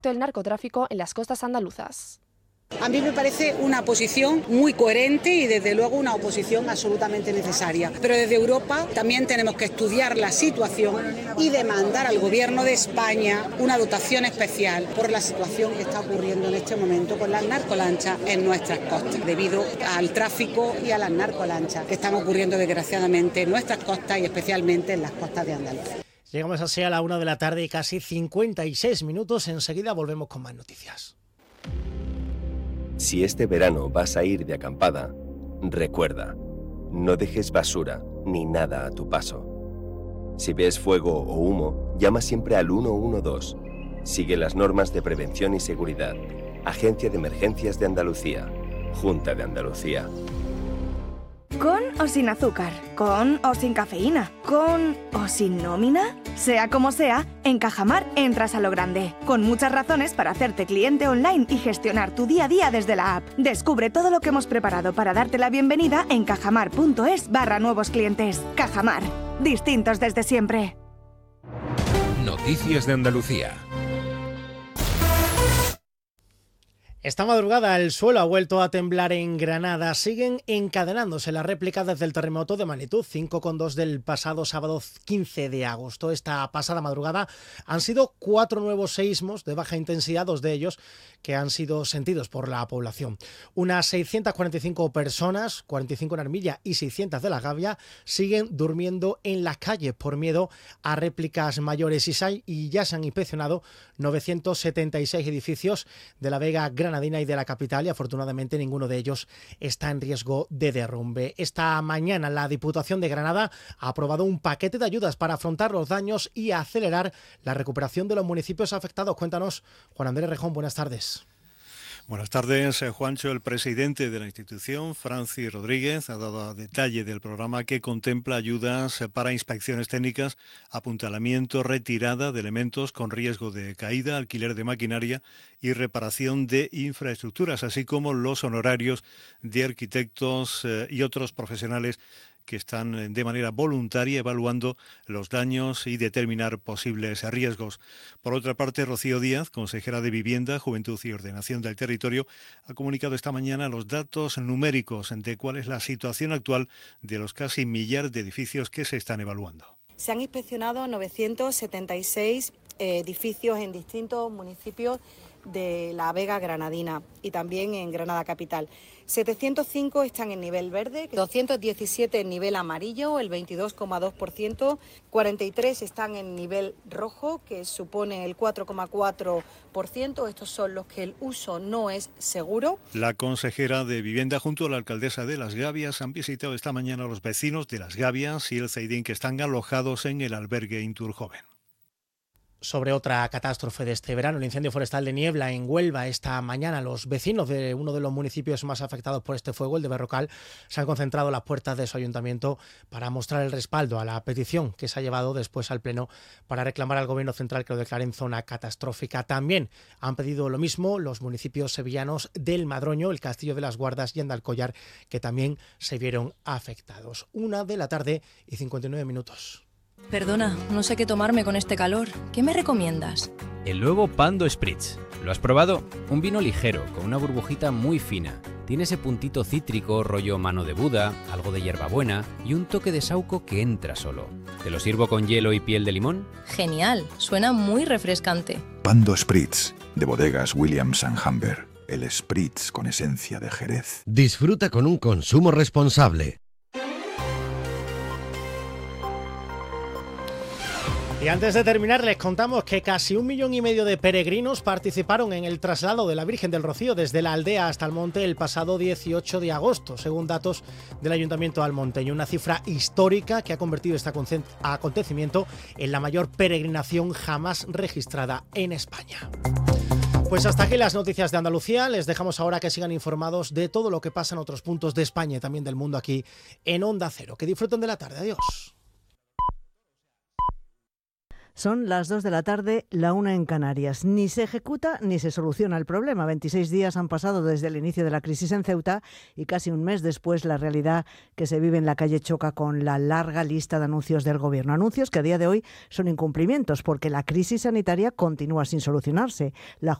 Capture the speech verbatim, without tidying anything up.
del narcotráfico en las costas andaluzas. A mí me parece una posición muy coherente y desde luego una oposición absolutamente necesaria. Pero desde Europa también tenemos que estudiar la situación y demandar al Gobierno de España una dotación especial por la situación que está ocurriendo en este momento con las narcolanchas en nuestras costas, debido al tráfico y a las narcolanchas que están ocurriendo desgraciadamente en nuestras costas y especialmente en las costas de Andalucía. Llegamos así a la una de la tarde y casi cincuenta y seis minutos. Enseguida volvemos con más noticias. Si este verano vas a ir de acampada, recuerda, no dejes basura ni nada a tu paso. Si ves fuego o humo, llama siempre al uno uno dos. Sigue las normas de prevención y seguridad. Agencia de Emergencias de Andalucía. Junta de Andalucía. ¿Con o sin azúcar? ¿Con o sin cafeína? ¿Con o sin nómina? Sea como sea, en Cajamar entras a lo grande, con muchas razones para hacerte cliente online y gestionar tu día a día desde la app. Descubre todo lo que hemos preparado para darte la bienvenida en cajamar.es barra nuevos clientes. Cajamar, distintos desde siempre. Noticias de Andalucía. Esta madrugada el suelo ha vuelto a temblar en Granada. Siguen encadenándose las réplicas desde el terremoto de magnitud cinco coma dos del pasado sábado quince de agosto. Esta pasada madrugada han sido cuatro nuevos seísmos de baja intensidad, dos de ellos que han sido sentidos por la población. Unas seiscientas cuarenta y cinco personas, cuarenta y cinco en Armilla y seiscientas de La Gavia, siguen durmiendo en las calles por miedo a réplicas mayores y ya se han inspeccionado novecientos setenta y seis edificios de la Vega Granadina y de la capital y afortunadamente ninguno de ellos está en riesgo de derrumbe. Esta mañana la Diputación de Granada ha aprobado un paquete de ayudas para afrontar los daños y acelerar la recuperación de los municipios afectados. Cuéntanos, Juan Andrés Rejón, buenas tardes. Buenas tardes, Juancho. El presidente de la institución, Francis Rodríguez, ha dado detalle del programa que contempla ayudas para inspecciones técnicas, apuntalamiento, retirada de elementos con riesgo de caída, alquiler de maquinaria y reparación de infraestructuras, así como los honorarios de arquitectos y otros profesionales que están de manera voluntaria evaluando los daños y determinar posibles riesgos. Por otra parte, Rocío Díaz, consejera de Vivienda, Juventud y Ordenación del Territorio, ha comunicado esta mañana los datos numéricos de cuál es la situación actual de los casi millar de edificios que se están evaluando. Se han inspeccionado novecientos setenta y seis edificios en distintos municipios de la Vega Granadina y también en Granada Capital. setecientos cinco están en nivel verde, doscientos diecisiete en nivel amarillo, el veintidós coma dos por ciento, cuarenta y tres están en nivel rojo, que supone el cuatro coma cuatro por ciento. Estos son los que el uso no es seguro. La consejera de Vivienda junto a la alcaldesa de Las Gavias han visitado esta mañana a los vecinos de Las Gavias y el Zaidín que están alojados en el albergue Inturjoven. Sobre otra catástrofe de este verano, el incendio forestal de Niebla en Huelva. Esta mañana los vecinos de uno de los municipios más afectados por este fuego, el de Berrocal, se han concentrado a las puertas de su ayuntamiento para mostrar el respaldo a la petición que se ha llevado después al Pleno para reclamar al Gobierno central que lo declare en zona catastrófica. También han pedido lo mismo los municipios sevillanos del Madroño, el Castillo de las Guardas y Andalcollar, que también se vieron afectados. Una de la tarde y cincuenta y nueve minutos. Perdona, no sé qué tomarme con este calor. ¿Qué me recomiendas? El nuevo Pando Spritz. ¿Lo has probado? Un vino ligero, con una burbujita muy fina. Tiene ese puntito cítrico, rollo mano de Buda, algo de hierbabuena y un toque de saúco que entra solo. ¿Te lo sirvo con hielo y piel de limón? Genial, suena muy refrescante. Pando Spritz, de bodegas Williams and Humber. El Spritz con esencia de Jerez. Disfruta con un consumo responsable. Y antes de terminar, les contamos que casi un millón y medio de peregrinos participaron en el traslado de la Virgen del Rocío desde la aldea hasta el monte el pasado dieciocho de agosto, según datos del Ayuntamiento almonteño. Una cifra histórica que ha convertido este acontecimiento en la mayor peregrinación jamás registrada en España. Pues hasta aquí las noticias de Andalucía. Les dejamos ahora que sigan informados de todo lo que pasa en otros puntos de España y también del mundo aquí en Onda Cero. Que disfruten de la tarde. Adiós. Son las dos de la tarde, la una en Canarias. Ni se ejecuta ni se soluciona el problema. veintiséis días han pasado desde el inicio de la crisis en Ceuta y casi un mes después la realidad que se vive en la calle choca con la larga lista de anuncios del Gobierno. Anuncios que a día de hoy son incumplimientos porque la crisis sanitaria continúa sin solucionarse. La